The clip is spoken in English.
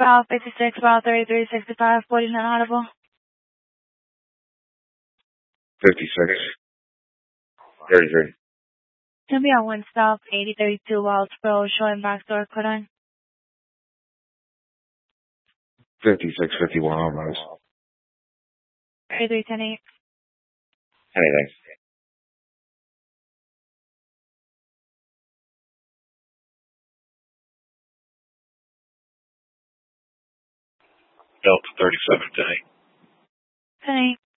Route 56, Route 3365, 49 Audible. 56. 33. Gonna be on one stop, 8032 Waldboro, showing backdoor cut on. 5651 almost. 3310-8. Anything. Delta 37 10-8. 10-8.